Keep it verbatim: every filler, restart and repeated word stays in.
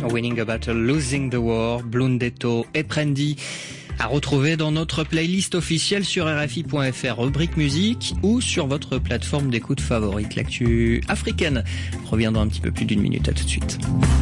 Winning a Battle, Losing the War, Blundetto et Prendy. À retrouver dans notre playlist officielle sur R F I point F R, rubrique musique, ou sur votre plateforme d'écoute favorite. L'actu africaine revient dans un petit peu plus d'une minute. À tout de suite.